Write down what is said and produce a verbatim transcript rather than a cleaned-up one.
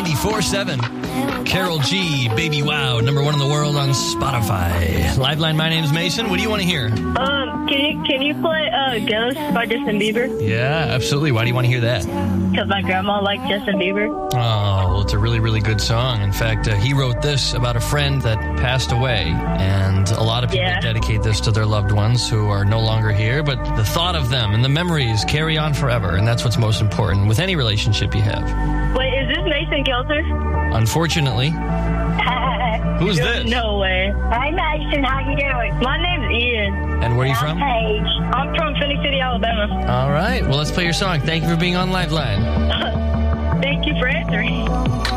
ninety-four point seven. Karol G, Baby Wow, number one in the world on Spotify. Liveline, my name's Mason. What do you want to hear? Um, can you can you play uh, Ghost by Justin Bieber? Yeah, absolutely. Why do you want to hear that? Because my grandma liked Justin Bieber. Oh, well, it's a really, really good song. In fact, uh, he wrote this about a friend that passed away, and a lot of people Yeah. dedicate this to their loved ones who are no longer here, but the thought of them and the memories carry on forever, and that's what's most important with any relationship you have. Wait, is this Mason Kelter? Unfortunately. Who's this? No way. Hey, Mason, how you doing? My name's Ian. And where are you from? Paige. I'm from Phoenix City, Alabama. All right. Well, let's play your song. Thank you for being on Liveline. Thank you for answering.